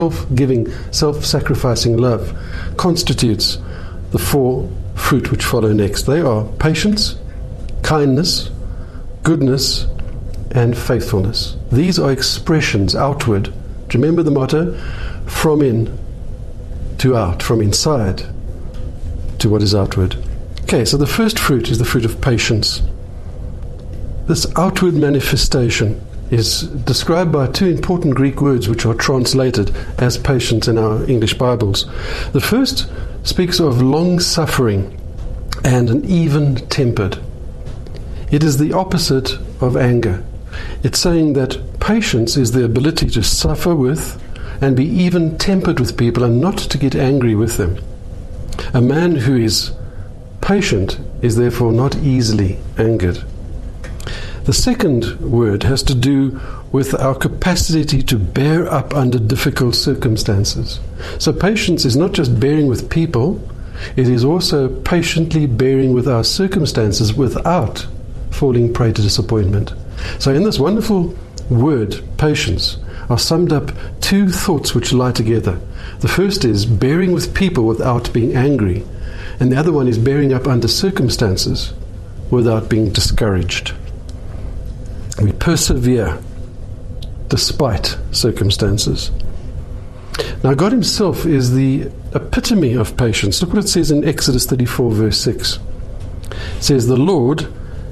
self-giving, self-sacrificing love constitutes the four fruit which follow next. They are patience, kindness, goodness, and faithfulness. These are expressions outward. Do you remember the motto? From in to out, from inside to what is outward. Okay, so the first fruit is the fruit of patience. This outward manifestation is described by two important Greek words which are translated as patience in our English Bibles. The first speaks of long-suffering and an even-tempered. It is the opposite of anger. It's saying that patience is the ability to suffer with and be even-tempered with people and not to get angry with them. A man who is patient is therefore not easily angered. The second word has to do with our capacity to bear up under difficult circumstances. So patience is not just bearing with people, it is also patiently bearing with our circumstances without falling prey to disappointment. So in this wonderful word, patience, are summed up two thoughts which lie together. The first is bearing with people without being angry, and the other one is bearing up under circumstances without being discouraged. We persevere despite circumstances. Now, God Himself is the epitome of patience. Look what it says in Exodus 34, verse 6. It says, "The Lord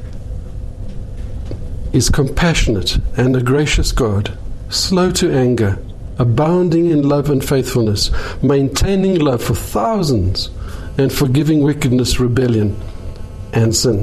is compassionate and a gracious God, slow to anger, abounding in love and faithfulness, maintaining love for thousands, and forgiving wickedness, rebellion, and sin."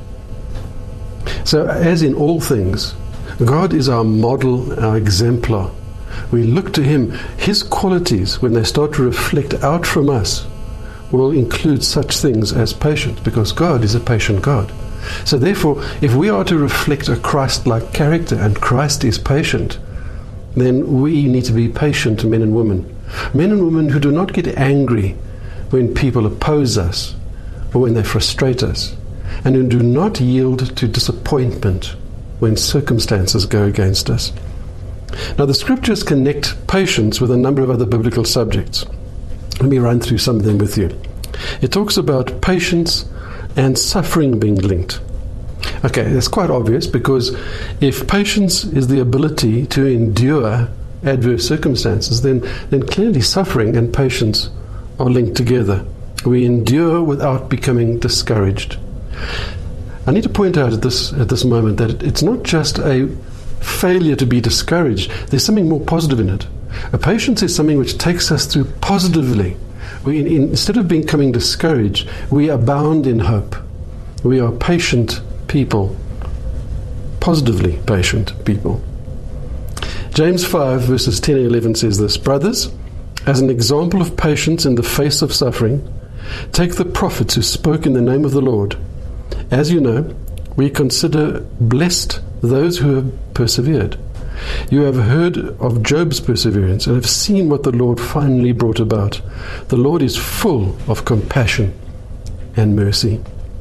So, as in all things, God is our model, our exemplar. We look to Him. His qualities, when they start to reflect out from us, will include such things as patience, because God is a patient God. So therefore, if we are to reflect a Christ-like character, and Christ is patient, then we need to be patient men and women. Men and women who do not get angry when people oppose us or when they frustrate us, and who do not yield to disappointment when circumstances go against us. Now, the scriptures connect patience with a number of other biblical subjects. Let me run through some of them with you. It talks about patience and suffering being linked. Okay, that's quite obvious, because if patience is the ability to endure adverse circumstances, then clearly suffering and patience are linked together. We endure without becoming discouraged. I need to point out at this moment that it's not just a failure to be discouraged. There's something more positive in it. A patience is something which takes us through positively. Instead of becoming discouraged, we abound in hope. We are patient people, positively patient people. James 5 verses 10 and 11 says this: "Brothers, as an example of patience in the face of suffering, take the prophets who spoke in the name of the Lord. As you know, we consider blessed those who have persevered. You have heard of Job's perseverance and have seen what the Lord finally brought about. The Lord is full of compassion and mercy."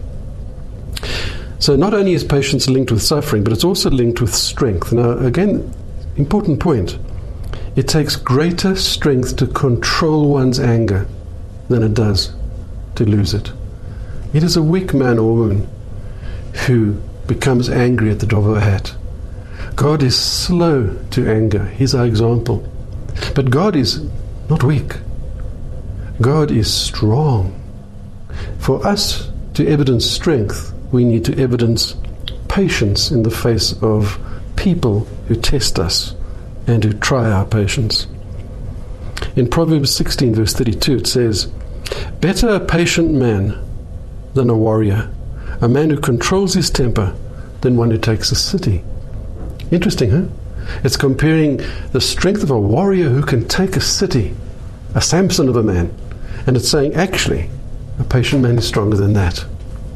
So not only is patience linked with suffering, but it's also linked with strength. Now, again, important point. It takes greater strength to control one's anger than it does to lose it. It is a weak man or woman who becomes angry at the drop of a hat. God is slow to anger. He's our example. But God is not weak. God is strong. For us to evidence strength, we need to evidence patience in the face of people who test us and who try our patience. In Proverbs 16 verse 32 it says, "Better a patient man than a warrior, a man who controls his temper than one who takes a city." Interesting, huh? It's comparing the strength of a warrior who can take a city, a Samson of a man, and it's saying actually a patient man is stronger than that.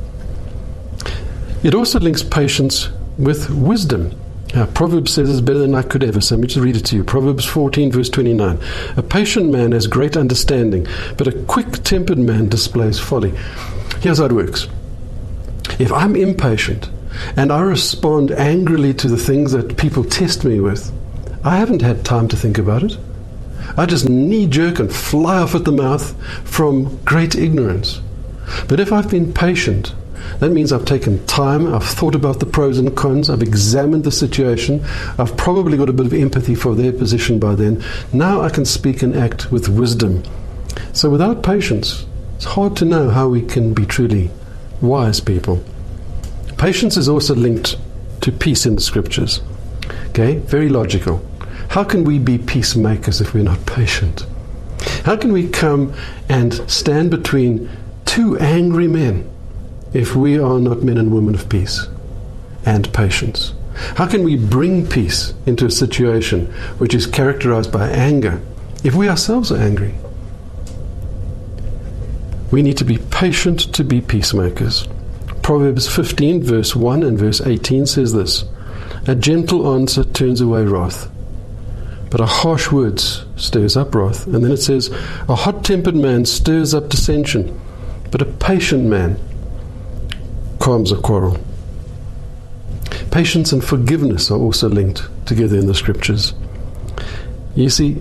It also links patience with wisdom. Proverbs says it's better than I could ever. So let me just read it to you. Proverbs 14 verse 29. "A patient man has great understanding, but a quick-tempered man displays folly." Here's how it works. If I'm impatient and I respond angrily to the things that people test me with, I haven't had time to think about it. I just knee-jerk and fly off at the mouth from great ignorance. But if I've been patient, that means I've taken time, I've thought about the pros and cons, I've examined the situation, I've probably got a bit of empathy for their position by then. Now I can speak and act with wisdom. So without patience, it's hard to know how we can be truly wise people. Patience is also linked to peace in the Scriptures. Okay, very logical. How can we be peacemakers if we're not patient? How can we come and stand between two angry men if we are not men and women of peace and patience? How can we bring peace into a situation which is characterized by anger if we ourselves are angry? We need to be patient to be peacemakers. Proverbs 15 verse 1 and verse 18 says this: "A gentle answer turns away wrath, but a harsh word stirs up wrath." And then it says, "A hot-tempered man stirs up dissension, but a patient man calms a quarrel." Patience and forgiveness are also linked together in the Scriptures. You see,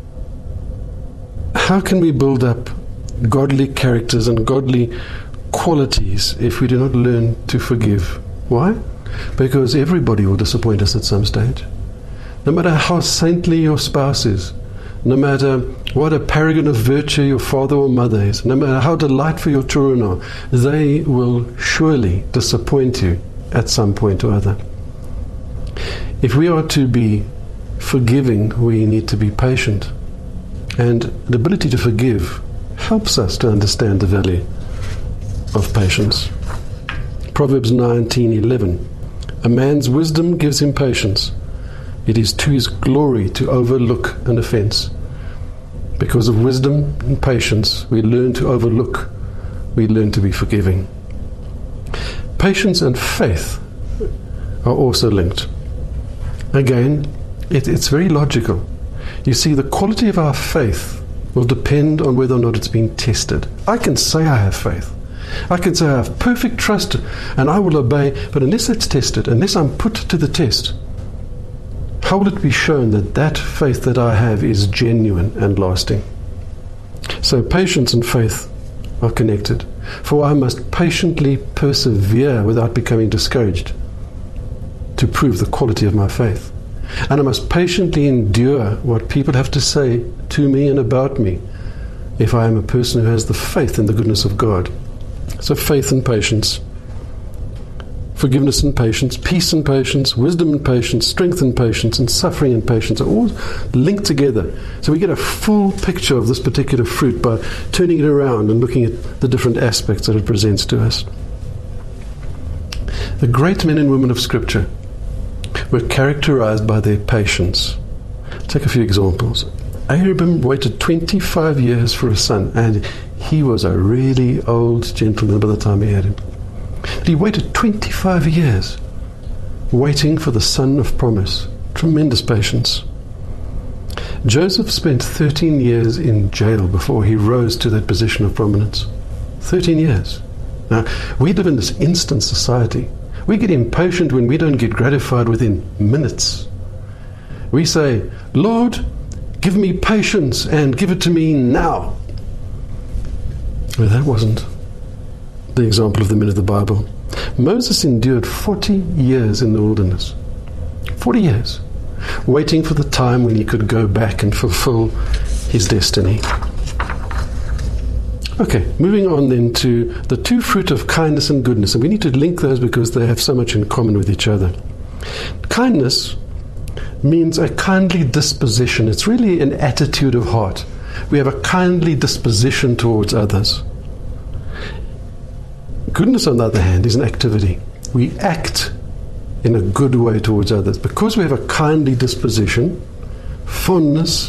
how can we build up godly characters and godly qualities if we do not learn to forgive? Why? Because everybody will disappoint us at some stage. No matter how saintly your spouse is, no matter what a paragon of virtue your father or mother is, no matter how delightful your children are, they will surely disappoint you at some point or other. If we are to be forgiving, we need to be patient. And the ability to forgive helps us to understand the value of patience. Proverbs 19:11. "A man's wisdom gives him patience. It is to his glory to overlook an offense." Because of wisdom and patience, we learn to overlook, we learn to be forgiving. Patience and faith are also linked. Again, it's very logical. You see, the quality of our faith will depend on whether or not it's been tested. I can say I have faith. I can say I have perfect trust and I will obey, but unless it's tested, unless I'm put to the test, how will it be shown that that faith that I have is genuine and lasting? So patience and faith are connected. For I must patiently persevere without becoming discouraged to prove the quality of my faith. And I must patiently endure what people have to say to me and about me if I am a person who has the faith in the goodness of God. So faith and patience, forgiveness and patience, peace and patience, wisdom and patience, strength and patience, and suffering and patience are all linked together. So we get a full picture of this particular fruit by turning it around and looking at the different aspects that it presents to us. The great men and women of Scripture were characterized by their patience. Take a few examples. Abraham waited 25 years for a son, and he was a really old gentleman by the time he had him. But he waited 25 years waiting for the son of promise. Tremendous patience. Joseph spent 13 years in jail before he rose to that position of prominence. 13 years. Now, we live in this instant society. We get impatient when we don't get gratified within minutes. We say, "Lord, give me patience and give it to me now." Well, that wasn't the example of the men of the Bible. Moses endured 40 years in the wilderness. 40 years. Waiting for the time when he could go back and fulfill his destiny. Okay, moving on then to the two fruit of kindness and goodness. And we need to link those because they have so much in common with each other. Kindness means a kindly disposition. It's really an attitude of heart. We have a kindly disposition towards others. Goodness, on the other hand, is an activity. We act in a good way towards others. Because we have a kindly disposition, fondness,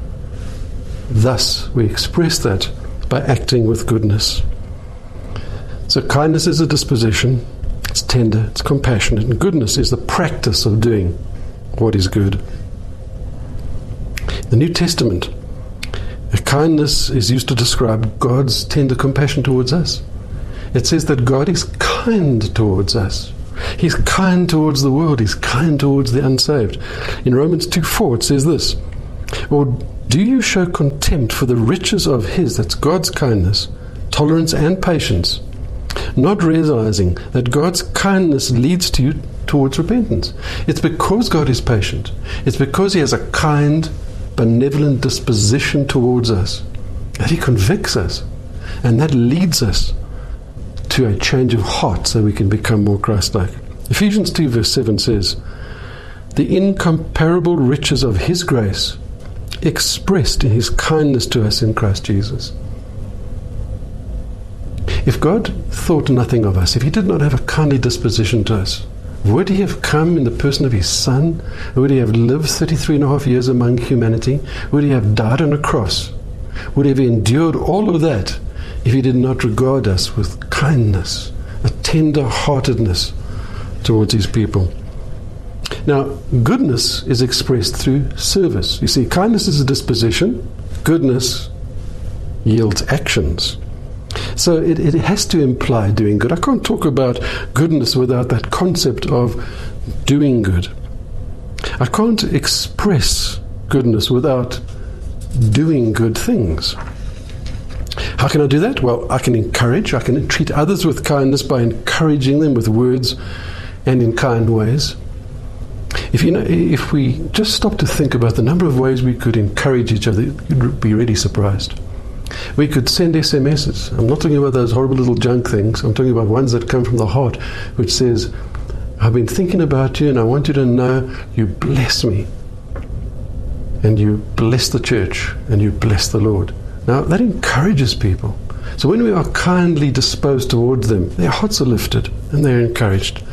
thus we express that by acting with goodness. So kindness is a disposition, it's tender, it's compassionate, and goodness is the practice of doing what is good. The New Testament, kindness is used to describe God's tender compassion towards us. It says that God is kind towards us. He's kind towards the world. He's kind towards the unsaved. In Romans 2:4 it says this, "Or Do you show contempt for the riches of His, that's God's kindness, tolerance and patience, not realizing that God's kindness leads to you towards repentance? It's because God is patient. It's because He has a kind, benevolent disposition towards us that He convicts us, and that leads us to a change of heart so we can become more Christ-like. Ephesians 2 verse 7 says, the incomparable riches of His grace expressed in His kindness to us in Christ Jesus. If God thought nothing of us, if He did not have a kindly disposition to us, would He have come in the person of His Son? Would He have lived 33.5 years among humanity? Would He have died on a cross? Would He have endured all of that if He did not regard us with kindness, a tender-heartedness towards His people? Now, goodness is expressed through service. You see, kindness is a disposition. Goodness yields actions. So it has to imply doing good. I can't talk about goodness without that concept of doing good. I can't express goodness without doing good things. How can I do that? Well, I can encourage. I can treat others with kindness by encouraging them with words and in kind ways. If we just stop to think about the number of ways we could encourage each other, you'd be really surprised. We could send SMSs. I'm not talking about those horrible little junk things. I'm talking about ones that come from the heart, which says, I've been thinking about you and I want you to know you bless me. And you bless the church and you bless the Lord. Now, that encourages people. So when we are kindly disposed towards them, their hearts are lifted and they're encouraged.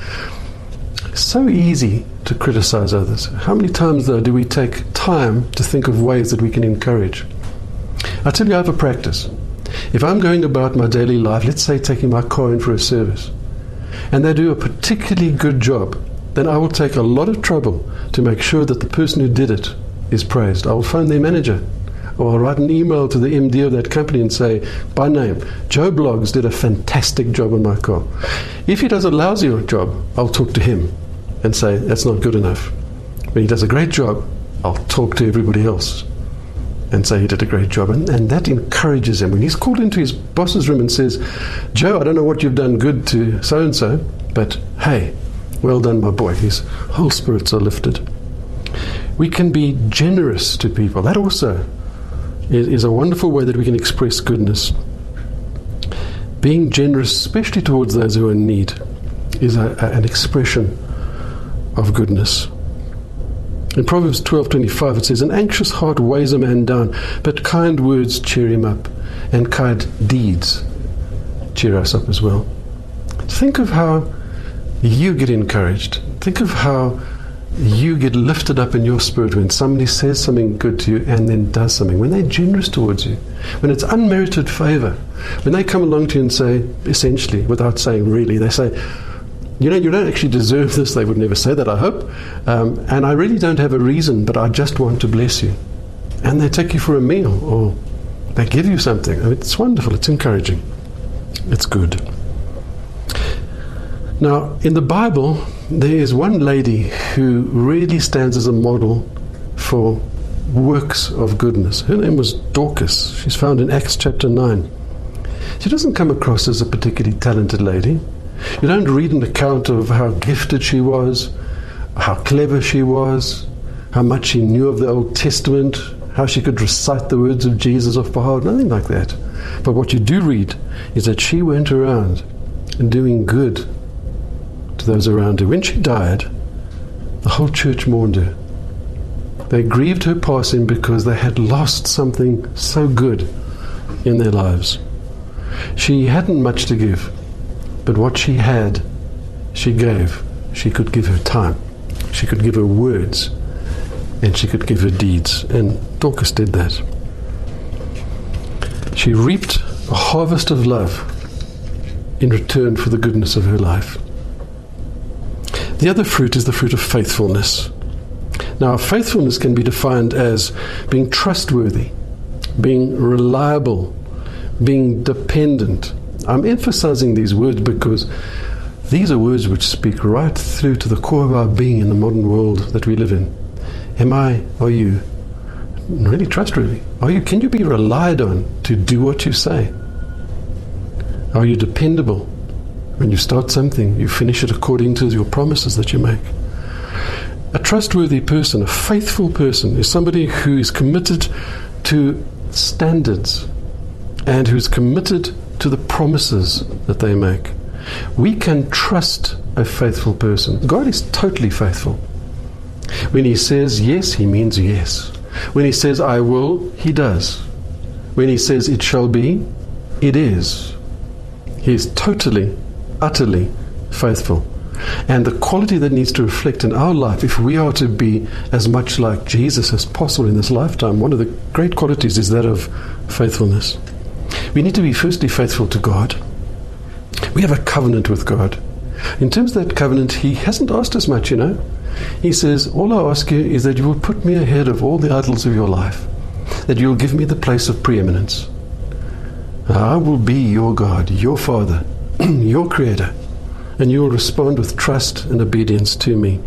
So easy to criticize others. How many times, though, do we take time to think of ways that we can encourage? I tell you, I have a practice. If I'm going about my daily life, let's say taking my car in for a service, and they do a particularly good job, then I will take a lot of trouble to make sure that the person who did it is praised. I will phone their manager, or I'll write an email to the MD of that company and say, by name, Joe Bloggs did a fantastic job on my car. If he does a lousy job, I'll talk to him and say, that's not good enough. When he does a great job, I'll talk to everybody else and say he did a great job. And that encourages him. When he's called into his boss's room and says, Joe, I don't know what you've done good to so-and-so, but hey, well done, my boy. His whole spirits are lifted. We can be generous to people. That also is a wonderful way that we can express goodness. Being generous, especially towards those who are in need, is an expression of goodness. In Proverbs 12:25 it says, an anxious heart weighs a man down, but kind words cheer him up, and kind deeds cheer us up as well. Think of how you get encouraged. Think of how you get lifted up in your spirit when somebody says something good to you and then does something, when they're generous towards you, when it's unmerited favor, when they come along to you and say, essentially, without saying really, they say, you don't actually deserve this. They would never say that, I hope. And I really don't have a reason, but I just want to bless you. And they take you for a meal, or they give you something. It's wonderful. It's encouraging. It's good. Now, in the Bible, there is one lady who really stands as a model for works of goodness. Her name was Dorcas. She's found in Acts chapter 9. She doesn't come across as a particularly talented lady. You don't read an account of how gifted she was, how clever she was, how much she knew of the Old Testament, how she could recite the words of Jesus off by heart, nothing like that. But what you do read is that she went around and doing good to those around her. When she died, the whole church mourned her. They grieved her passing because they had lost something so good in their lives. She hadn't much to give, but what she had, she gave. She could give her time, she could give her words, and she could give her deeds. And Dorcas did that. She reaped a harvest of love in return for the goodness of her life. The other fruit is the fruit of faithfulness. Now, faithfulness can be defined as being trustworthy, being reliable, being dependent. I'm emphasizing these words because these are words which speak right through to the core of our being in the modern world that we live in. Are you really trustworthy? Can you be relied on to do what you say? Are you dependable? When you start something, you finish it according to your promises that you make. A trustworthy person, a faithful person, is somebody who is committed to standards and who's committed to the promises that they make. We can trust a faithful person. God is totally faithful. When He says yes, He means yes. When He says I will, He does. When He says it shall be, it is. He is totally, utterly faithful. And the quality that needs to reflect in our life, if we are to be as much like Jesus as possible in this lifetime, one of the great qualities is that of faithfulness. We need to be firstly faithful to God. We have a covenant with God. In terms of that covenant, He hasn't asked us much, He says, all I ask you is that you will put me ahead of all the idols of your life, that you will give me the place of preeminence. I will be your God, your Father, your Creator, and you will respond with trust and obedience to me.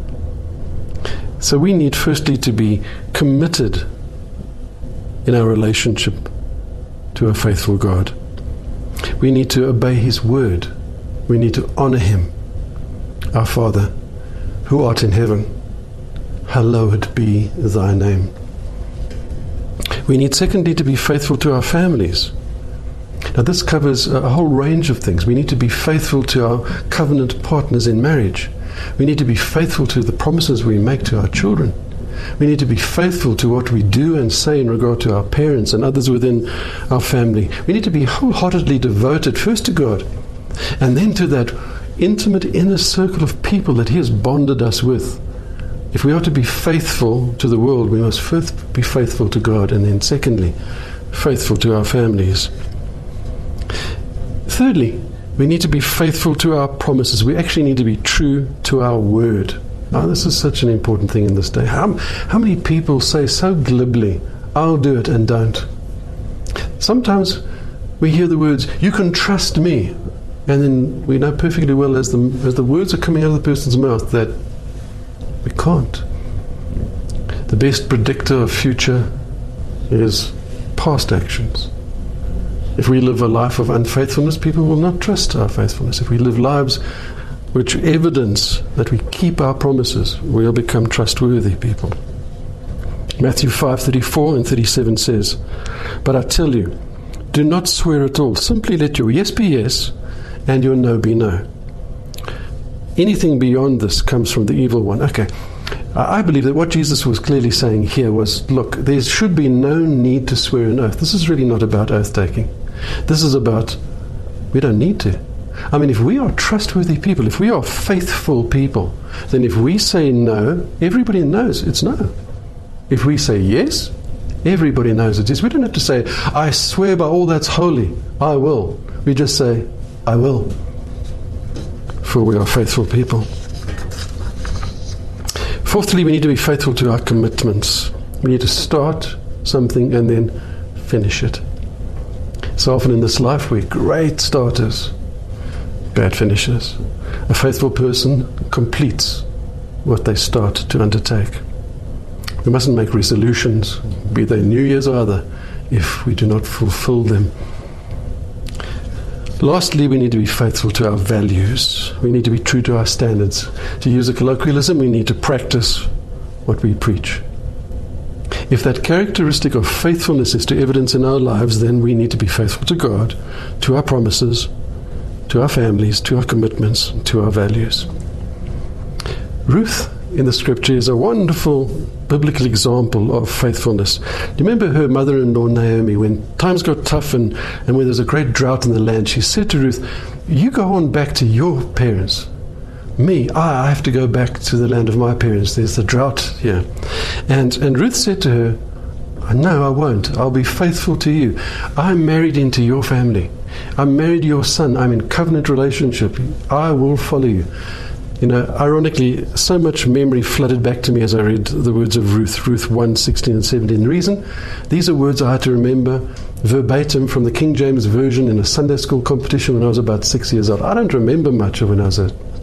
So we need firstly to be committed in our relationship to a faithful God. We need to obey His word. We need to honor Him. Our Father, who art in heaven, hallowed be thy name. We need secondly to be faithful to our families. Now this covers a whole range of things. We need to be faithful to our covenant partners in marriage. We need to be faithful to the promises we make to our children. We need to be faithful to what we do and say in regard to our parents and others within our family. We need to be wholeheartedly devoted first to God and then to that intimate inner circle of people that He has bonded us with. If we are to be faithful to the world, we must first be faithful to God, and then secondly, faithful to our families. Thirdly, we need to be faithful to our promises. We actually need to be true to our word. Now, this is such an important thing in this day. How many people say so glibly, I'll do it, and don't? Sometimes we hear the words, you can trust me. And then we know perfectly well as the words are coming out of the person's mouth that we can't. The best predictor of future is past actions. If we live a life of unfaithfulness, people will not trust our faithfulness. If we live lives which evidence that we keep our promises, we'll become trustworthy people. Matthew 5:34 and 37 says, but I tell you, do not swear at all. Simply let your yes be yes and your no be no. Anything beyond this comes from the evil one. Okay, I believe that what Jesus was clearly saying here was, look, there should be no need to swear an oath. This is really not about oath-taking. This is about, we don't need to. I mean, if we are trustworthy people, if we are faithful people, then if we say no, everybody knows it's no. If we say yes, everybody knows it's yes. We don't have to say, I swear by all that's holy, I will. We just say, I will. For we are faithful people. Fourthly, we need to be faithful to our commitments. We need to start something and then finish it. So often in this life we're great starters, bad finishers. A faithful person completes what they start to undertake. We mustn't make resolutions, be they New Year's or other, if we do not fulfill them. Lastly, we need to be faithful to our values. We need to be true to our standards. To use a colloquialism, we need to practice what we preach. If that characteristic of faithfulness is to evidence in our lives, then we need to be faithful to God, to our promises, to our families, to our commitments, to our values. Ruth in the scripture is a wonderful biblical example of faithfulness. Do you remember her mother-in-law Naomi, when times got tough and when there's a great drought in the land, she said to Ruth, you go on back to your parents. Me, I have to go back to the land of my parents. There's the drought here. And Ruth said to her, no, I won't. I'll be faithful to you. I'm married into your family. I'm married to your son. I'm in covenant relationship. I will follow you. You know, ironically, so much memory flooded back to me as I read the words of Ruth 1:16 and 17. The reason? These are words I had to remember verbatim from the King James Version in a Sunday school competition when I was about 6 years old. I don't remember much of when I was a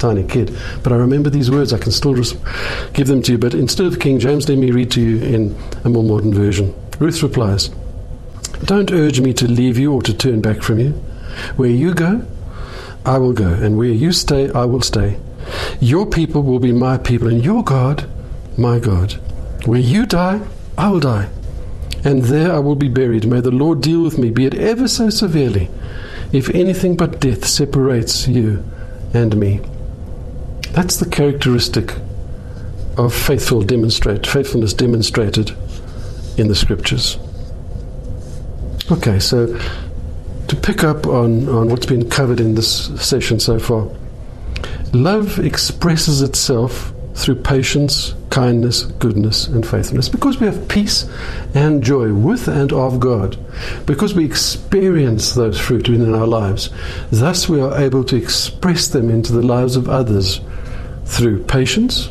tiny kid, but I remember these words. I can still give them to you. But instead of King James, let me read to you in a more modern version. Ruth replies, "Don't urge me to leave you or to turn back from you. Where you go, I will go, and where you stay, I will stay. Your people will be my people, and your God, my God. Where you die, I will die, and there I will be buried. May the Lord deal with me, be it ever so severely, if anything but death separates you and me." That's the characteristic of faithfulness demonstrated in the Scriptures. Okay, so to pick up on what's been covered in this session so far, love expresses itself through patience, kindness, goodness, and faithfulness. Because we have peace and joy with and of God, because we experience those fruit in our lives, thus we are able to express them into the lives of others through patience,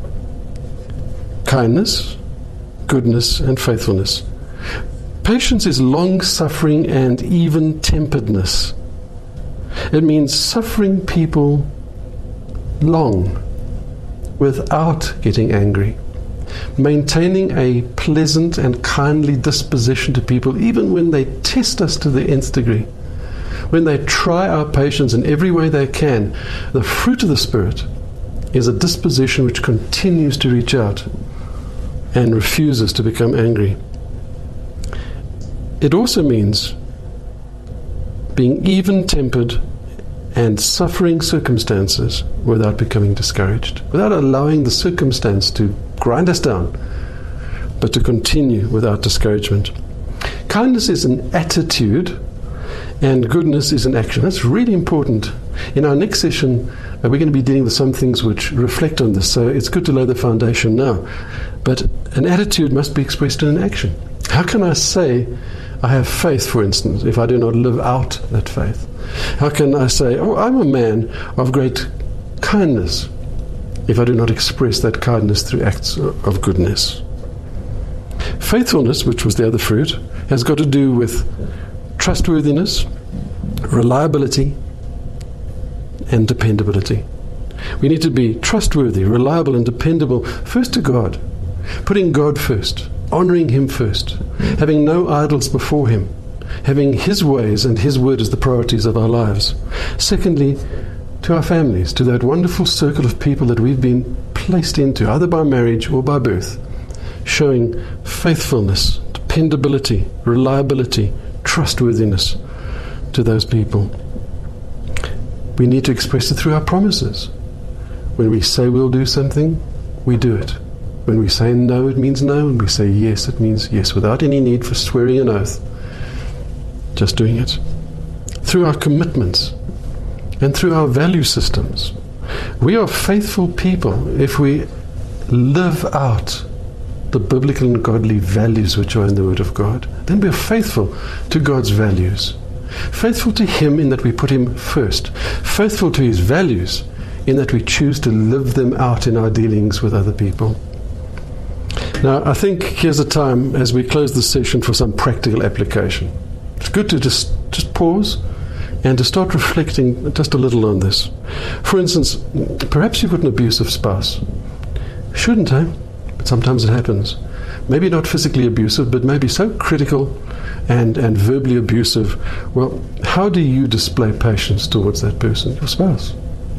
kindness, goodness, and faithfulness. Patience is long-suffering and even-temperedness. It means suffering people long without getting angry, maintaining a pleasant and kindly disposition to people even when they test us to the nth degree, when they try our patience in every way they can. The fruit of the Spirit is a disposition which continues to reach out and refuses to become angry. It also means being even-tempered and suffering circumstances without becoming discouraged, without allowing the circumstance to grind us down, but to continue without discouragement. Kindness is an attitude, and goodness is an action. That's really important. In our next session, we're going to be dealing with some things which reflect on this, so it's good to lay the foundation now. But an attitude must be expressed in an action. How can I say I have faith, for instance, if I do not live out that faith? How can I say, oh, I'm a man of great kindness, if I do not express that kindness through acts of goodness? Faithfulness, which was the other fruit, has got to do with trustworthiness, reliability, and dependability. We need to be trustworthy, reliable, and dependable, first to God, putting God first, honoring Him first, having no idols before Him, having His ways and His word as the priorities of our lives. Secondly, to our families, to that wonderful circle of people that we've been placed into, either by marriage or by birth, showing faithfulness, dependability, reliability, trustworthiness to those people. We need to express it through our promises. When we say we'll do something, we do it. When we say no, it means no. When we say yes, it means yes, without any need for swearing an oath. Just doing it. Through our commitments and through our value systems. We are faithful people if we live out the biblical and godly values which are in the Word of God. Then we are faithful to God's values. Faithful to Him in that we put Him first. Faithful to His values in that we choose to live them out in our dealings with other people. Now, I think here's a time as we close this session for some practical application. It's good to just pause and to start reflecting just a little on this. For instance, perhaps you've got an abusive spouse. Shouldn't, eh? But sometimes it happens. Maybe not physically abusive, but maybe so critical and verbally abusive. Well, how do you display patience towards that person, your spouse?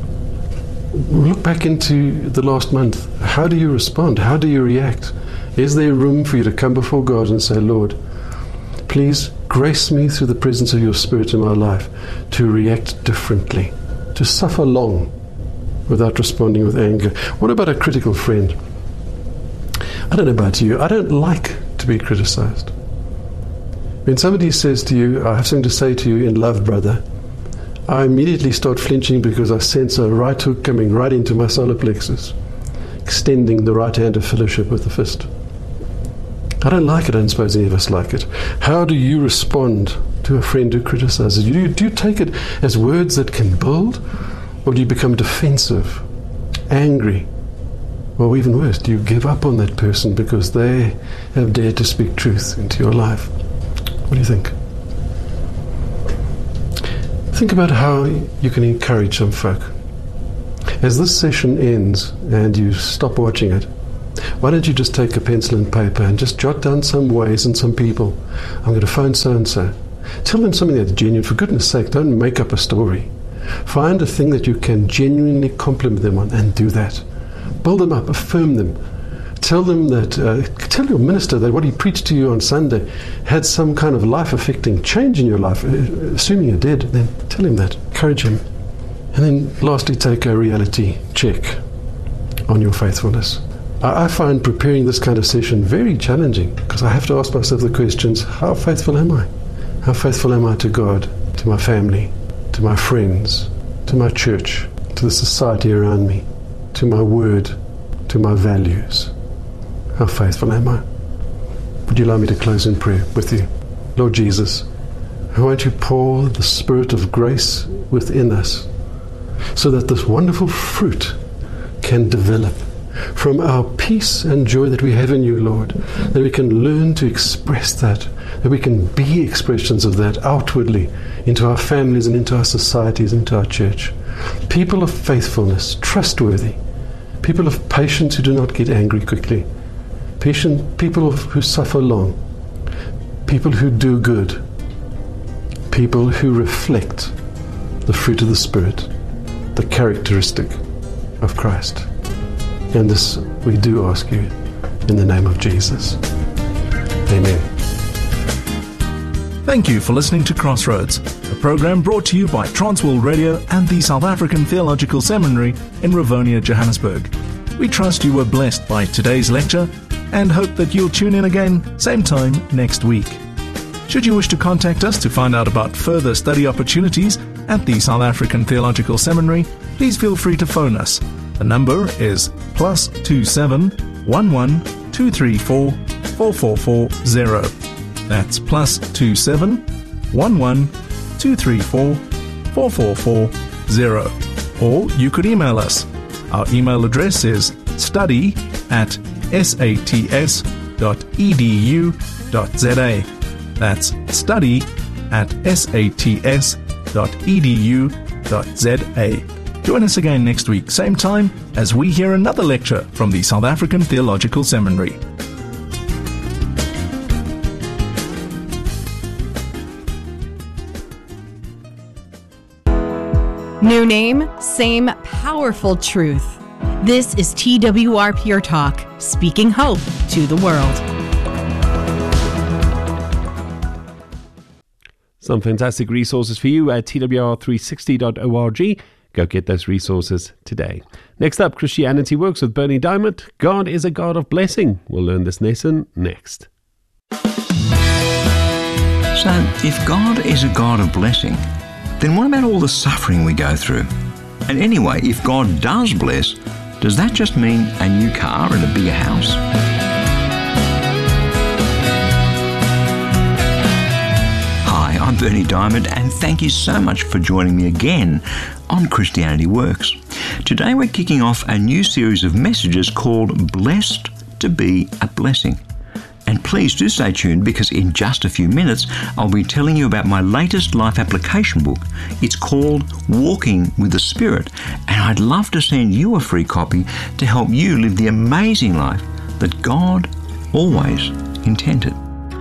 Look back into the last month. How do you respond? How do you react? Is there room for you to come before God and say, Lord, please grace me through the presence of your Spirit in my life to react differently, to suffer long without responding with anger? What about a critical friend? I don't know about you. I don't like to be criticized. When somebody says to you, I have something to say to you in love, brother, I immediately start flinching because I sense a right hook coming right into my solar plexus, extending the right hand of fellowship with the fist. I don't like it. I don't suppose any of us like it. How do you respond to a friend who criticizes you? Do you take it as words that can build, or do you become defensive, angry, or even worse, do you give up on that person because they have dared to speak truth into your life? What do you think? Think about how you can encourage some folk. As this session ends and you stop watching it, why don't you just take a pencil and paper and just jot down some ways and some people. I'm going to phone so-and-so. Tell them something that's genuine. For goodness sake, don't make up a story. Find a thing that you can genuinely compliment them on and do that. Build them up, affirm them. Tell them that, tell your minister that what he preached to you on Sunday had some kind of life-affecting change in your life. Assuming it did, then tell him that. Encourage him. And then lastly, take a reality check on your faithfulness. I find preparing this kind of session very challenging because I have to ask myself the questions, how faithful am I? How faithful am I to God, to my family, to my friends, to my church, to the society around me, to my word, to my values? How faithful am I? Would you allow me to close in prayer with you? Lord Jesus, won't you pour the Spirit of grace within us so that this wonderful fruit can develop from our peace and joy that we have in you, Lord, that we can learn to express that we can be expressions of that outwardly into our families and into our societies, into our church. People of faithfulness, trustworthy, people of patience who do not get angry quickly, people who suffer long, people who do good, people who reflect the fruit of the Spirit, the characteristic of Christ. And this we do ask you in the name of Jesus. Amen. Thank you for listening to Crossroads, a program brought to you by Transworld Radio and the South African Theological Seminary in Rivonia, Johannesburg. We trust you were blessed by today's lecture and hope that you'll tune in again same time next week. Should you wish to contact us to find out about further study opportunities at the South African Theological Seminary, please feel free to phone us. The number is +27 11 234 4440. That's +27 11 234 4440. Or you could email us. Our email address is study@sats.edu.za. That's study@sats.edu.za. Join us again next week, same time, as we hear another lecture from the South African Theological Seminary. New name, same powerful truth. This is TWR Pure Talk, speaking hope to the world. Some fantastic resources for you at twr360.org. Go get those resources today. Next up, Christianity Works with Bernie Diamond. God is a God of blessing. We'll learn this lesson next. So, if God is a God of blessing, then what about all the suffering we go through? And anyway, if God does bless, does that just mean a new car and a bigger house? Hi, I'm Bernie Diamond, and thank you so much for joining me again on Christianity Works. Today we're kicking off a new series of messages called Blessed to be a Blessing. And please do stay tuned, because in just a few minutes I'll be telling you about my latest life application book. It's called Walking with the Spirit, and I'd love to send you a free copy to help you live the amazing life that God always intended.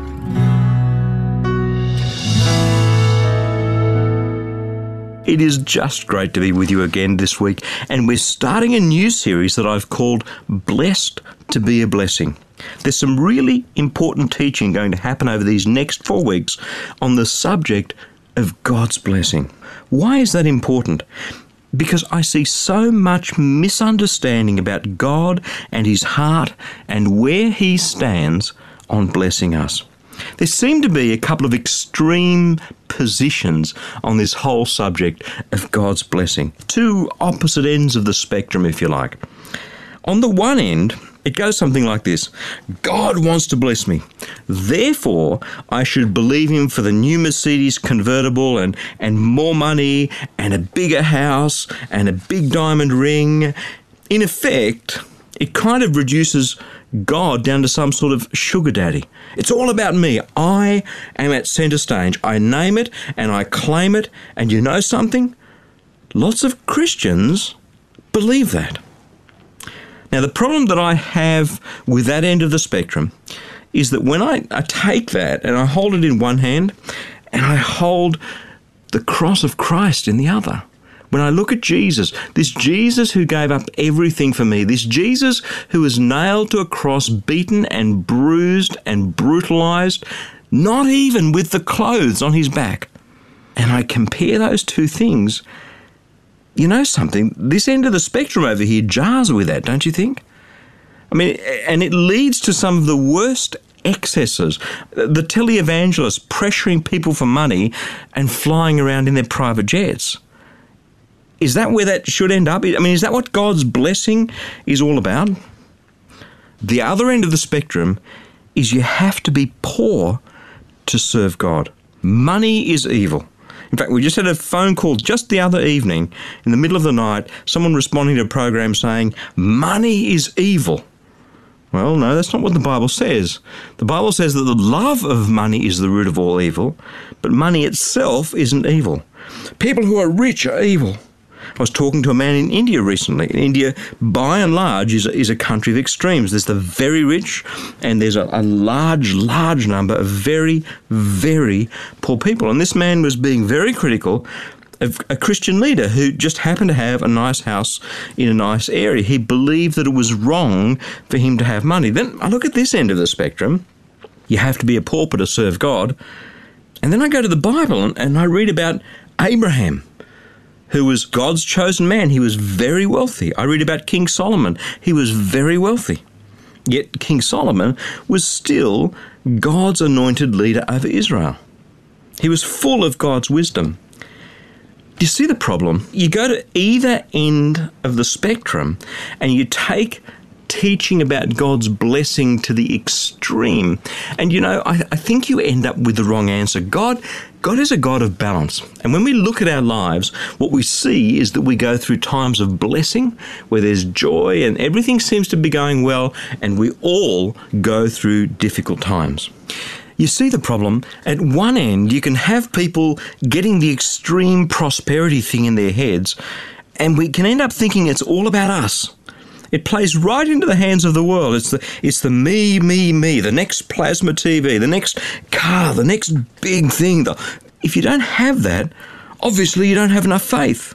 It is just great to be with you again this week, and we're starting a new series that I've called Blessed to be a Blessing. There's some really important teaching going to happen over these next 4 weeks on the subject of God's blessing. Why is that important? Because I see so much misunderstanding about God and His heart and where He stands on blessing us. There seem to be a couple of extreme positions on this whole subject of God's blessing. Two opposite ends of the spectrum, if you like. On the one end, it goes something like this: God wants to bless me. Therefore, I should believe Him for the new Mercedes convertible and more money and a bigger house and a big diamond ring. In effect, it kind of reduces God down to some sort of sugar daddy. It's all about me. I am at centre stage. I name it and I claim it. And you know something? Lots of Christians believe that. Now, the problem that I have with that end of the spectrum is that when I take that and I hold it in one hand and I hold the cross of Christ in the other, when I look at Jesus, this Jesus who gave up everything for me, this Jesus who was nailed to a cross, beaten and bruised and brutalized, not even with the clothes on his back, and I compare those two things, you know something, this end of the spectrum over here jars with that, don't you think? I mean, and it leads to some of the worst excesses. The televangelists pressuring people for money and flying around in their private jets. Is that where that should end up? I mean, is that what God's blessing is all about? The other end of the spectrum is you have to be poor to serve God. Money is evil. In fact, we just had a phone call just the other evening, in the middle of the night, someone responding to a program saying, money is evil. Well, no, that's not what the Bible says. The Bible says that the love of money is the root of all evil, but money itself isn't evil. People who are rich are evil. I was talking to a man in India recently. India, by and large, is a country of extremes. There's the very rich, and there's a large number of very, very poor people. And this man was being very critical of a Christian leader who just happened to have a nice house in a nice area. He believed that it was wrong for him to have money. Then I look at this end of the spectrum. You have to be a pauper to serve God. And then I go to the Bible and I read about Abraham, who was God's chosen man. He was very wealthy. I read about King Solomon. He was very wealthy. Yet King Solomon was still God's anointed leader over Israel. He was full of God's wisdom. Do you see the problem? You go to either end of the spectrum and you take teaching about God's blessing to the extreme. And, you know, I think you end up with the wrong answer. God is a God of balance. And when we look at our lives, what we see is that we go through times of blessing where there's joy and everything seems to be going well, and we all go through difficult times. You see the problem? At one end, you can have people getting the extreme prosperity thing in their heads, and we can end up thinking it's all about us. It plays right into the hands of the world. It's the me, the next plasma TV, the next car, the next big thing. If you don't have that, obviously you don't have enough faith.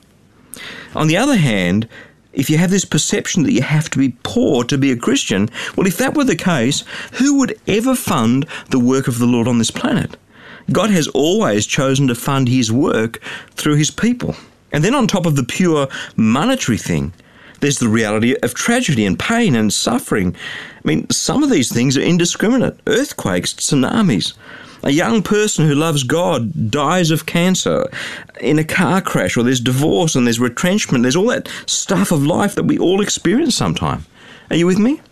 On the other hand, if you have this perception that you have to be poor to be a Christian, well, if that were the case, who would ever fund the work of the Lord on this planet? God has always chosen to fund his work through his people. And then on top of the pure monetary thing, there's the reality of tragedy and pain and suffering. I mean, some of these things are indiscriminate. Earthquakes, tsunamis. A young person who loves God dies of cancer in a car crash, or there's divorce and there's retrenchment. There's all that stuff of life that we all experience sometime. Are you with me?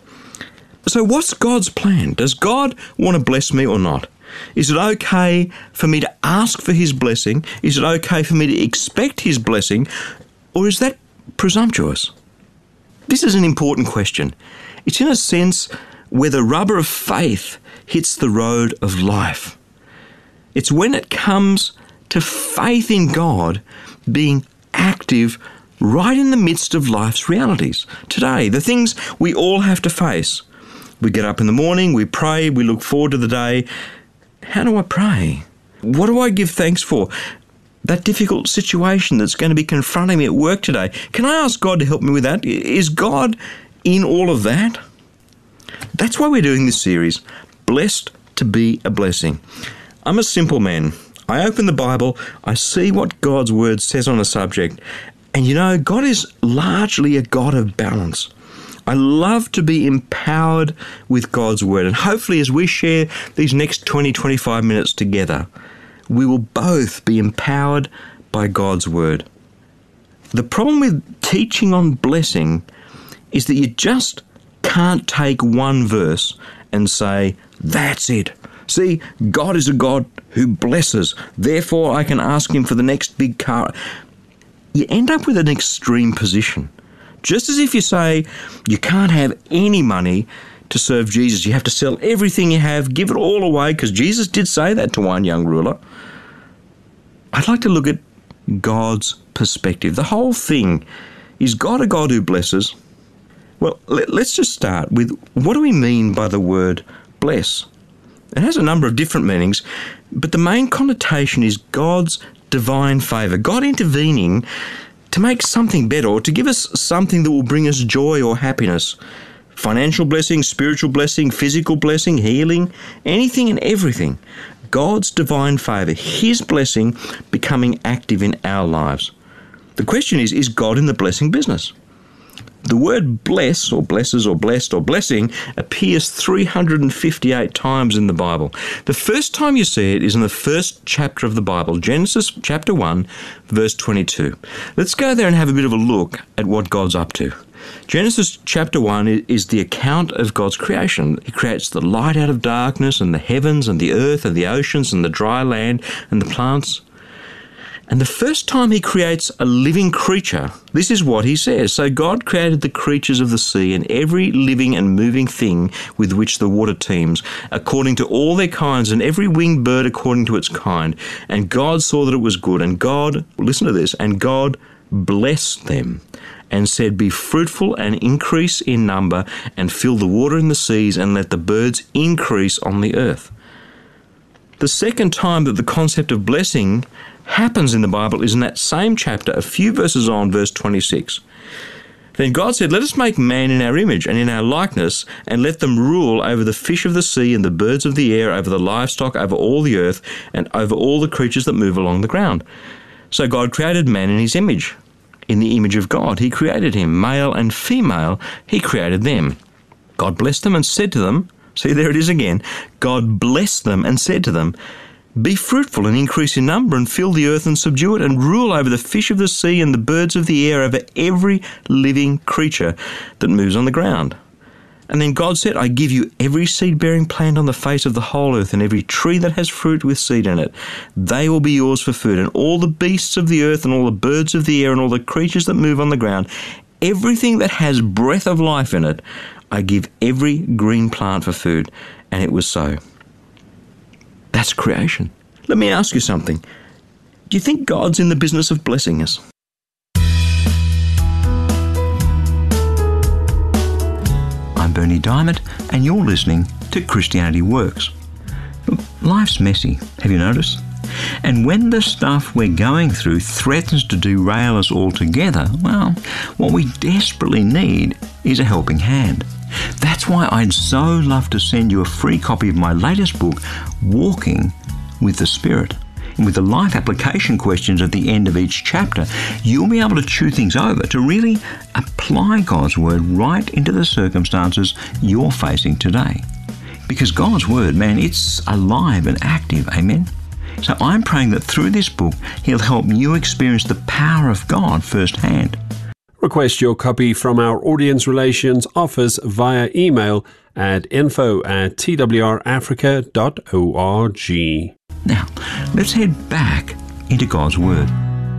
So what's God's plan? Does God want to bless me or not? Is it okay for me to ask for his blessing? Is it okay for me to expect his blessing? Or is that presumptuous? This is an important question. It's in a sense where the rubber of faith hits the road of life. It's when it comes to faith in God being active right in the midst of life's realities. Today, the things we all have to face. We get up in the morning, we pray, we look forward to the day. How do I pray? What do I give thanks for? That difficult situation that's going to be confronting me at work today. Can I ask God to help me with that? Is God in all of that? That's why we're doing this series, Blessed to be a Blessing. I'm a simple man. I open the Bible, I see what God's word says on a subject, and you know, God is largely a God of balance. I love to be empowered with God's word, and hopefully as we share these next 20-25 minutes together, we will both be empowered by God's word. The problem with teaching on blessing is that you just can't take one verse and say, that's it. See, God is a God who blesses. Therefore, I can ask him for the next big car. You end up with an extreme position. Just as if you say, you can't have any money to serve Jesus. You have to sell everything you have, give it all away, because Jesus did say that to one young ruler. I'd like to look at God's perspective. The whole thing Is God a God who blesses? Well, let's just start with, what do we mean by the word bless? It has a number of different meanings, but the main connotation is God's divine favour, God intervening to make something better or to give us something that will bring us joy or happiness. Financial blessing, spiritual blessing, physical blessing, healing, anything and everything. God's divine favour, His blessing becoming active in our lives. The question is God in the blessing business? The word bless or blesses or blessed or blessing appears 358 times in the Bible. The first time you see it is in the first chapter of the Bible, Genesis chapter 1, verse 22. Let's go there and have a bit of a look at what God's up to. Genesis chapter 1 is the account of God's creation. He creates the light out of darkness and the heavens and the earth and the oceans and the dry land and the plants. And the first time He creates a living creature, this is what He says. So God created the creatures of the sea and every living and moving thing with which the water teems, according to all their kinds, and every winged bird according to its kind. And God saw that it was good. And God, listen to this, and God blessed them and said, be fruitful and increase in number and fill the water in the seas and let the birds increase on the earth. The second time that the concept of blessing happens in the Bible is in that same chapter, a few verses on, verse 26. Then God said, let us make man in our image and in our likeness, and let them rule over the fish of the sea and the birds of the air, over the livestock, over all the earth, and over all the creatures that move along the ground. So God created man in His image. In the image of God, He created him. Male and female, He created them. God blessed them and said to them, see, there it is again. God blessed them and said to them, be fruitful and increase in number and fill the earth and subdue it and rule over the fish of the sea and the birds of the air, over every living creature that moves on the ground. And then God said, I give you every seed-bearing plant on the face of the whole earth and every tree that has fruit with seed in it. They will be yours for food. And all the beasts of the earth and all the birds of the air and all the creatures that move on the ground, everything that has breath of life in it, I give every green plant for food. And it was so. That's creation. Let me ask you something. Do you think God's in the business of blessing us? I'm Bernie Diamond, and you're listening to Christianity Works. Look, life's messy, have you noticed? And when the stuff we're going through threatens to derail us altogether, well, what we desperately need is a helping hand. That's why I'd so love to send you a free copy of my latest book, Walking with the Spirit. And with the life application questions at the end of each chapter, you'll be able to chew things over to really apply God's Word right into the circumstances you're facing today. Because God's Word, man, it's alive and active, amen? So I'm praying that through this book, He'll help you experience the power of God firsthand. Request your copy from our Audience Relations office via email at info@twrafrica.org. Now, let's head back into God's Word.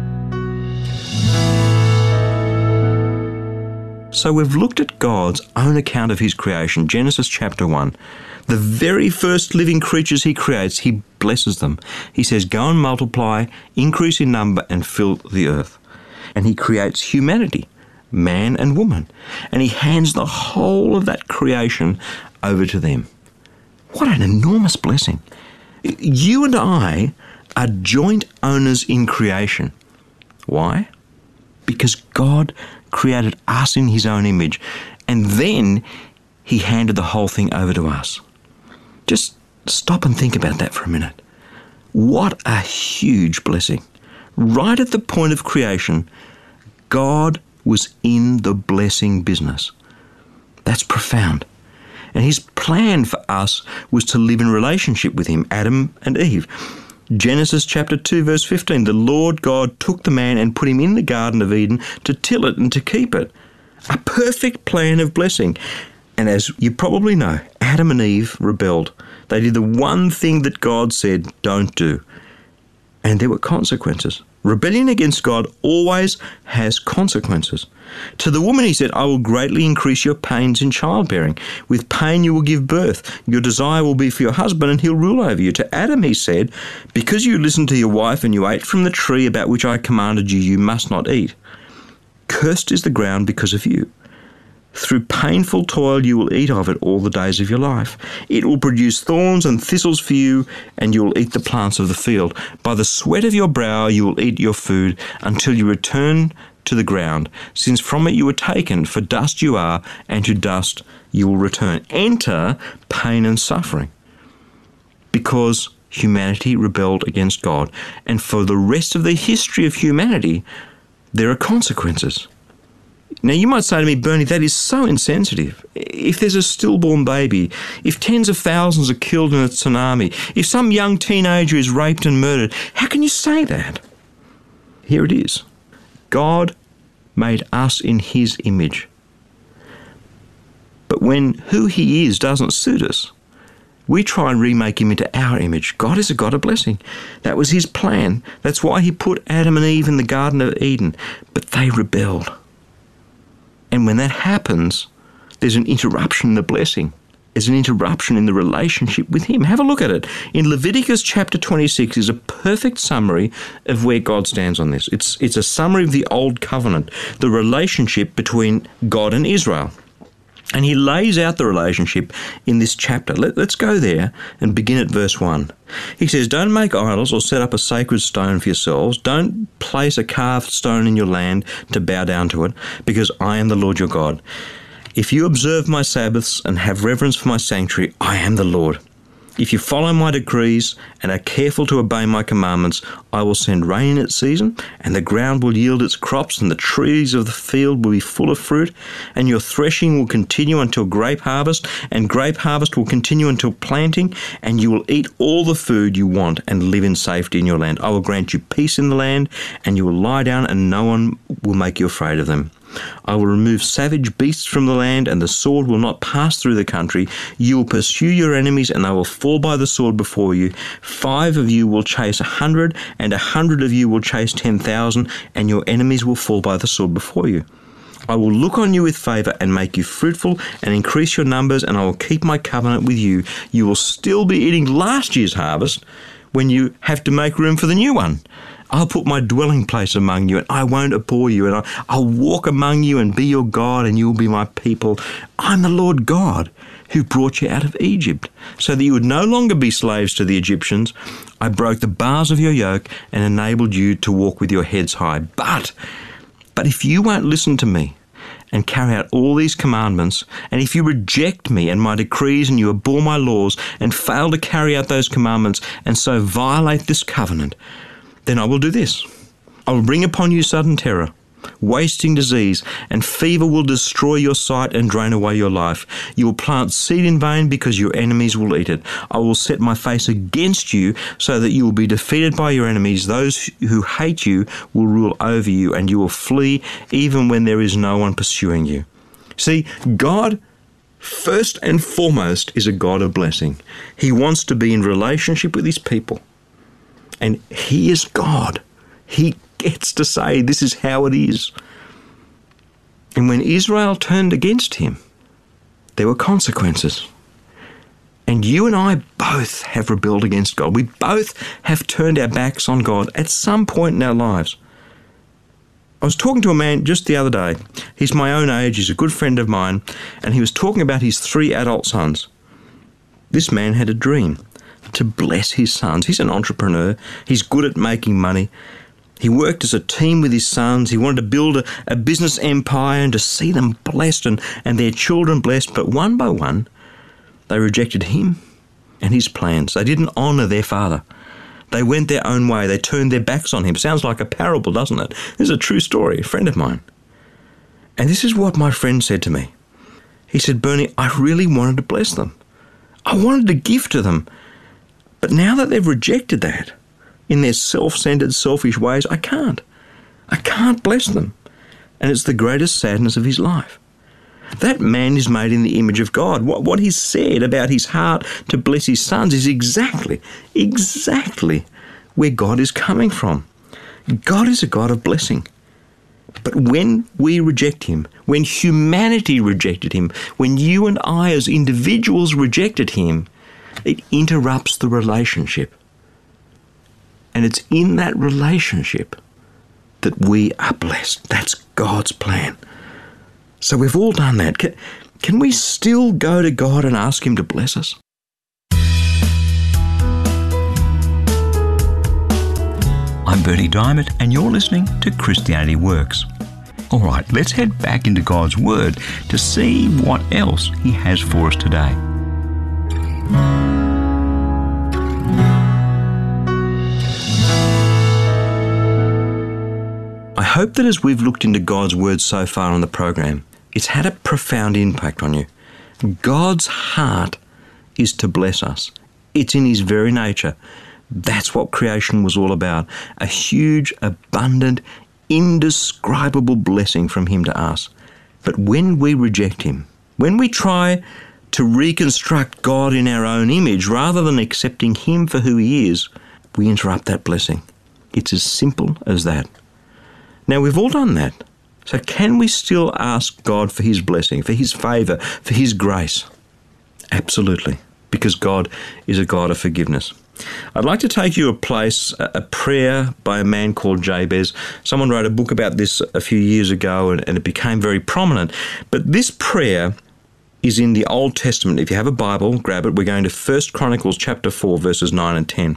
So we've looked at God's own account of His creation, Genesis chapter 1. The very first living creatures He creates, He blesses them. He says, go and multiply, increase in number, and fill the earth. And He creates humanity, man and woman. And He hands the whole of that creation over to them. What an enormous blessing. You and I are joint owners in creation. Why? Because God created us in His own image, and then He handed the whole thing over to us. Just stop and think about that for a minute. What a huge blessing. Right at the point of creation, God was in the blessing business. That's profound. And His plan for us was to live in relationship with Him, Adam and Eve. Genesis chapter 2 verse 15, the Lord God took the man and put him in the Garden of Eden to till it and to keep it. A perfect plan of blessing. And as you probably know, Adam and Eve rebelled. They did the one thing that God said, don't do. And there were consequences. Rebellion against God always has consequences. To the woman He said, I will greatly increase your pains in childbearing. With pain you will give birth. Your desire will be for your husband, and he'll rule over you. To Adam He said, because you listened to your wife and you ate from the tree about which I commanded you, you must not eat. Cursed is the ground because of you. Through painful toil you will eat of it all the days of your life. It will produce thorns and thistles for you, and you will eat the plants of the field. By the sweat of your brow you will eat your food until you return to the ground, since from it you were taken, for dust you are, and to dust you will return. Enter pain and suffering, because humanity rebelled against God. And for the rest of the history of humanity, there are consequences. Now, you might say to me, Bernie, that is so insensitive. If there's a stillborn baby, if tens of thousands are killed in a tsunami, if some young teenager is raped and murdered, how can you say that? Here it is. God made us in his image. But when who he is doesn't suit us, we try and remake him into our image. God is a God of blessing. That was his plan. That's why he put Adam and Eve in the Garden of Eden. But they rebelled. And when that happens, there's an interruption in the blessing. There's an interruption in the relationship with him. Have a look at it. In Leviticus chapter 26 is a perfect summary of where God stands on this. It's a summary of the Old Covenant, the relationship between God and Israel. And he lays out the relationship in this chapter. Let's go there and begin at verse 1. He says, "Don't make idols or set up a sacred stone for yourselves. Don't place a carved stone in your land to bow down to it, because I am the Lord your God. If you observe my Sabbaths and have reverence for my sanctuary, I am the Lord. If you follow my decrees and are careful to obey my commandments, I will send rain in its season, and the ground will yield its crops, and the trees of the field will be full of fruit, and your threshing will continue until grape harvest, and grape harvest will continue until planting, and you will eat all the food you want and live in safety in your land. I will grant you peace in the land, and you will lie down, and no one will make you afraid of them. I will remove savage beasts from the land, and the sword will not pass through the country. You will pursue your enemies, and they will fall by the sword before you. 5 of you will chase 100, and 100 of you will chase 10,000, and your enemies will fall by the sword before you. I will look on you with favour and make you fruitful and increase your numbers, and I will keep my covenant with you. You will still be eating last year's harvest when you have to make room for the new one. I'll put my dwelling place among you, and I won't abhor you, and I'll walk among you and be your God, and you will be my people. I'm the Lord God who brought you out of Egypt, so that you would no longer be slaves to the Egyptians. I broke the bars of your yoke and enabled you to walk with your heads high. But if you won't listen to me and carry out all these commandments, and if you reject me and my decrees, and you abhor my laws and fail to carry out those commandments, and so violate this covenant, then I will do this. I will bring upon you sudden terror, wasting disease, and fever will destroy your sight and drain away your life. You will plant seed in vain because your enemies will eat it. I will set my face against you so that you will be defeated by your enemies. Those who hate you will rule over you, and you will flee even when there is no one pursuing you." See, God, first and foremost, is a God of blessing. He wants to be in relationship with his people. And he is God. He gets to say, this is how it is. And when Israel turned against him, there were consequences. And you and I both have rebelled against God. We both have turned our backs on God at some point in our lives. I was talking to a man just the other day. He's my own age. He's a good friend of mine. And he was talking about his 3 adult sons. This man had a dream to bless his sons. He's an entrepreneur. He's good at making money. He worked as a team with his sons. He wanted to build a business empire and to see them blessed and their children blessed. But one by one, they rejected him and his plans. They didn't honour their father. They went their own way. They turned their backs on him. Sounds like a parable, doesn't it? This is a true story, a friend of mine. And this is what my friend said to me. He said, "Bernie, I really wanted to bless them. I wanted to give to them. But now that they've rejected that in their self-centered, selfish ways, I can't. I can't bless them." And it's the greatest sadness of his life. That man is made in the image of God. What he said about his heart to bless his sons is exactly where God is coming from. God is a God of blessing. But when we reject him, when humanity rejected him, when you and I as individuals rejected him, it interrupts the relationship. And it's in that relationship that we are blessed. That's God's plan. So we've all done that. Can we still go to God and ask Him to bless us? I'm Bernie Diamond, and you're listening to Christianity Works. All right, let's head back into God's Word to see what else He has for us today. I hope that as we've looked into God's Word so far on the program, it's had a profound impact on you. God's heart is to bless us. It's in His very nature. That's what creation was all about. A huge, abundant, indescribable blessing from Him to us. But when we reject Him, when we try to reconstruct God in our own image rather than accepting Him for who He is, we interrupt that blessing. It's as simple as that. Now, we've all done that. So can we still ask God for His blessing, for His favour, for His grace? Absolutely, because God is a God of forgiveness. I'd like to take you a prayer by a man called Jabez. Someone wrote a book about this a few years ago and it became very prominent. But this prayer is in the Old Testament. If you have a Bible, grab it. We're going to 1 Chronicles chapter 4, verses 9 and 10.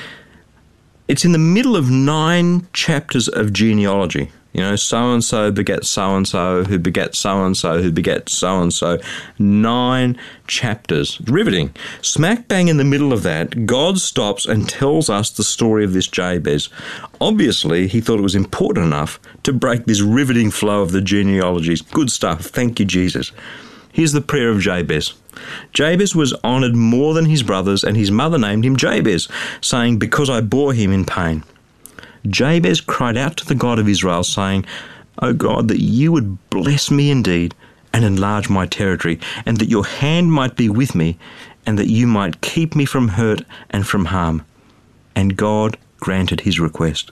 It's in the middle of 9 chapters of genealogy. You know, so-and-so begat so-and-so, who begat so-and-so, who begat so-and-so. 9 chapters. Riveting. Smack bang in the middle of that, God stops and tells us the story of this Jabez. Obviously, he thought it was important enough to break this riveting flow of the genealogies. Good stuff. Thank you, Jesus. Here's the prayer of Jabez. Jabez was honoured more than his brothers, and his mother named him Jabez, saying, because I bore him in pain. Jabez cried out to the God of Israel, saying, O God, that you would bless me indeed and enlarge my territory, and that your hand might be with me, and that you might keep me from hurt and from harm. And God granted his request.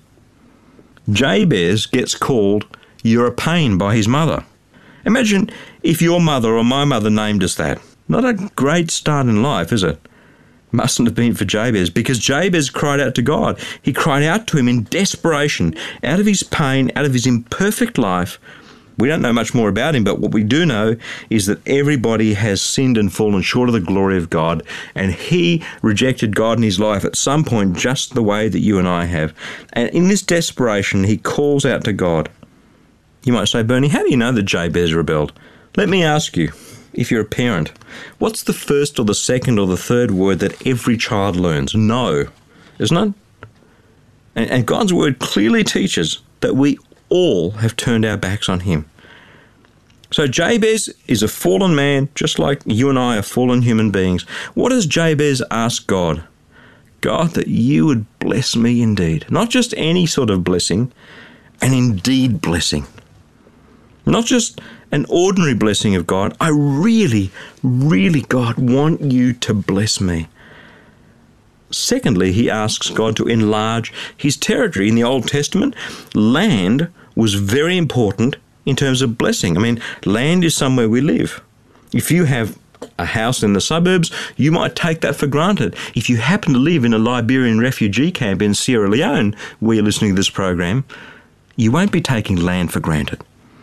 Jabez gets called, you're a pain, by his mother. Imagine if your mother or my mother named us that. Not a great start in life, is it? Mustn't have been for Jabez, because Jabez cried out to God. He cried out to him in desperation, out of his pain, out of his imperfect life. We don't know much more about him, but what we do know is that everybody has sinned and fallen short of the glory of God, and he rejected God in his life at some point just the way that you and I have. And in this desperation, he calls out to God. You might say, Bernie, how do you know that Jabez rebelled? Let me ask you. If you're a parent, what's the first or the second or the third word that every child learns? No, isn't it? And God's word clearly teaches that we all have turned our backs on him. So Jabez is a fallen man, just like you and I are fallen human beings. What does Jabez ask God? God, that you would bless me indeed. Not just any sort of blessing, an indeed blessing. Not just an ordinary blessing of God. I really, really, God, want you to bless me. Secondly, he asks God to enlarge his territory. In the Old Testament, land was very important in terms of blessing. I mean, land is somewhere we live. If you have a house in the suburbs, you might take that for granted. If you happen to live in a Liberian refugee camp in Sierra Leone, where you're listening to this program, you won't be taking land for granted.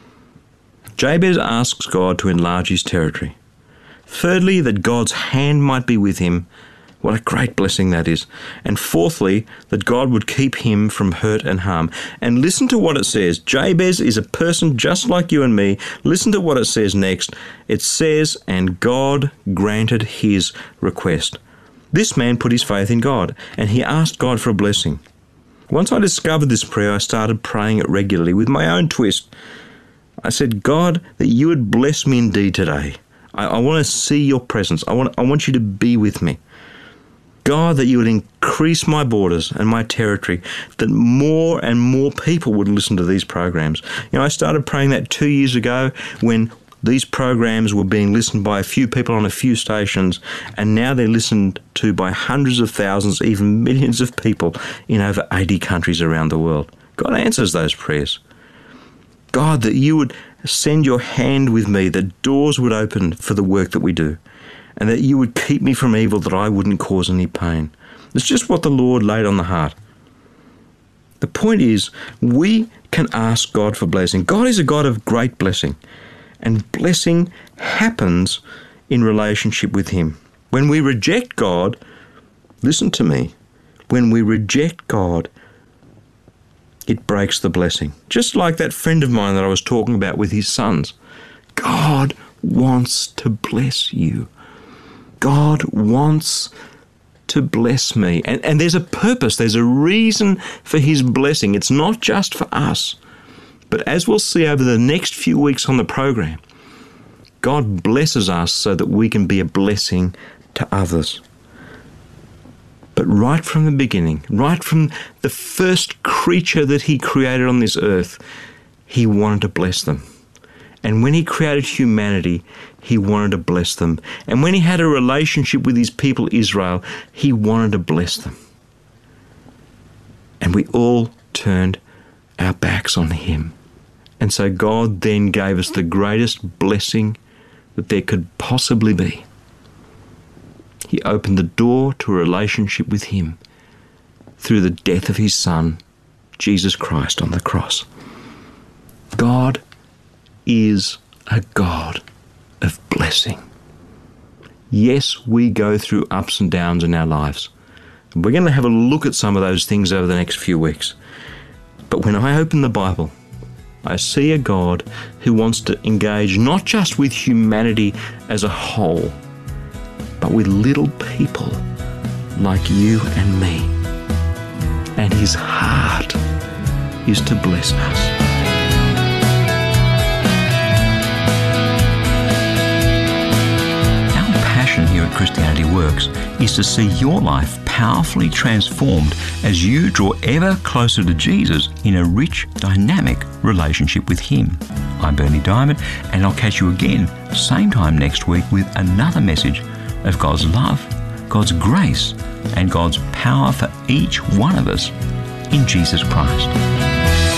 Jabez asks God to enlarge his territory. Thirdly, that God's hand might be with him. What a great blessing that is. And fourthly, that God would keep him from hurt and harm. And listen to what it says. Jabez is a person just like you and me. Listen to what it says next. It says, and God granted his request. This man put his faith in God, and he asked God for a blessing. Once I discovered this prayer, I started praying it regularly with my own twist. I said, God, that you would bless me indeed today. I want to see your presence. I want you to be with me. God, that you would increase my borders and my territory, that more and more people would listen to these programs. You know, I started praying that 2 years ago when these programs were being listened by a few people on a few stations, and now they're listened to by hundreds of thousands, even millions of people in over 80 countries around the world. God answers those prayers. God, that you would send your hand with me, that doors would open for the work that we do, and that you would keep me from evil, that I wouldn't cause any pain. It's just what the Lord laid on the heart. The point is, we can ask God for blessing. God is a God of great blessing, and blessing happens in relationship with Him. When we reject God, listen to me, when we reject God, it breaks the blessing. Just like that friend of mine that I was talking about with his sons. God wants to bless you. God wants to bless me. And there's a purpose, there's a reason for His blessing. It's not just for us. But as we'll see over the next few weeks on the program, God blesses us so that we can be a blessing to others. But right from the beginning, right from the first creature that He created on this earth, He wanted to bless them. And when He created humanity, He wanted to bless them. And when He had a relationship with His people Israel, He wanted to bless them. And we all turned our backs on Him. And so God then gave us the greatest blessing that there could possibly be. He opened the door to a relationship with Him through the death of His Son, Jesus Christ, on the cross. God is a God of blessing. Yes, we go through ups and downs in our lives. We're going to have a look at some of those things over the next few weeks. But when I open the Bible, I see a God who wants to engage not just with humanity as a whole, but with little people like you and me. And His heart is to bless us. Here at Christianity Works is to see your life powerfully transformed as you draw ever closer to Jesus in a rich, dynamic relationship with Him. I'm Bernie Diamond, and I'll catch you again same time next week with another message of God's love, God's grace, and God's power for each one of us in Jesus Christ.